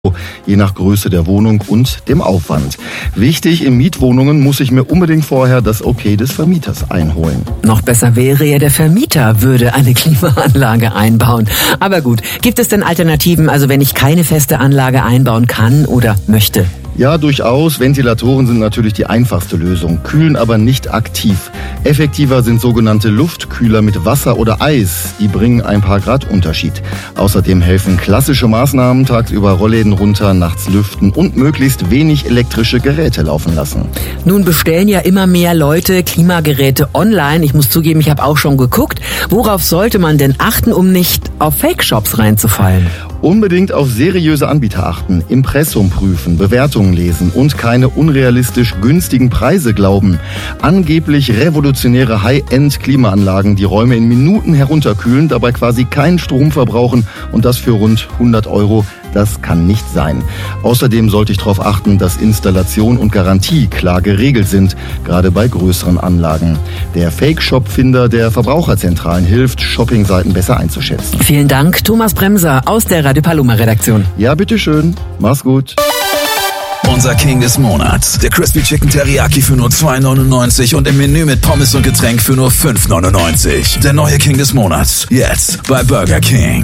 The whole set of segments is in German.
je nach Größe der Wohnung und dem Aufwand. Wichtig, in Mietwohnungen muss ich mir unbedingt vorher das Okay des Vermieters einholen. Noch besser wäre ja, der Vermieter würde eine Klimaanlage einbauen. Aber gut, gibt es denn Alternativen, also wenn ich keine feste Anlage einbauen kann oder möchte? Ja, durchaus. Ventilatoren sind natürlich die einfachste Lösung, kühlen aber nicht aktiv. Effektiver sind sogenannte Luftkühler mit Wasser oder Eis. Die bringen ein paar Grad Unterschied. Außerdem helfen klassische Maßnahmen, tagsüber Rollläden runter, nachts lüften und möglichst wenig elektrische Geräte laufen lassen. Nun bestellen ja immer mehr Leute Klimageräte online. Ich muss zugeben, ich habe auch schon geguckt. Worauf sollte man denn achten, um nicht auf Fake-Shops reinzufallen? Unbedingt auf seriöse Anbieter achten, Impressum prüfen, Bewertungen lesen und keine unrealistisch günstigen Preise glauben. Angeblich revolutionäre High-End-Klimaanlagen, die Räume in Minuten herunterkühlen, dabei quasi keinen Strom verbrauchen und das für rund 100 €. Das kann nicht sein. Außerdem sollte ich darauf achten, dass Installation und Garantie klar geregelt sind, gerade bei größeren Anlagen. Der Fake-Shop-Finder der Verbraucherzentralen hilft, Shoppingseiten besser einzuschätzen. Vielen Dank, Thomas Bremser aus der Radio Paloma Redaktion. Ja, bitteschön. Mach's gut. Unser King des Monats. Der Crispy Chicken Teriyaki für nur 2,99 und im Menü mit Pommes und Getränk für nur 5,99. Der neue King des Monats. Jetzt bei Burger King.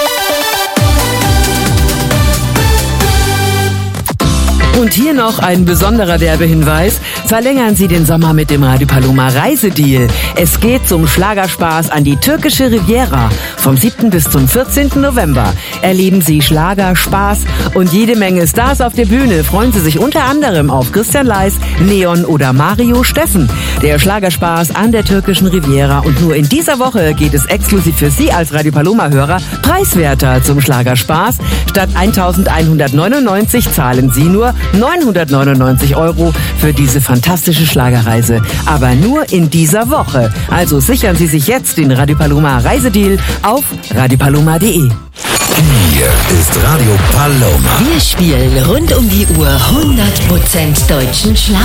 Und hier noch ein besonderer Werbehinweis. Verlängern Sie den Sommer mit dem Radio Paloma Reisedeal. Es geht zum Schlagerspaß an die türkische Riviera. Vom 7. bis zum 14. November erleben Sie Schlager, Spaß und jede Menge Stars auf der Bühne. Freuen Sie sich unter anderem auf Christian Leis, Neon oder Mario Steffen. Der Schlagerspaß an der türkischen Riviera. Und nur in dieser Woche geht es exklusiv für Sie als Radio Paloma-Hörer preiswerter zum Schlagerspaß. Statt 1.199 zahlen Sie nur 999 € für diese fantastische Schlagerreise. Aber nur in dieser Woche. Also sichern Sie sich jetzt den Radio Paloma Reisedeal auf radiopaloma.de. Hier ist Radio Paloma. Wir spielen rund um die Uhr 100% deutschen Schlager.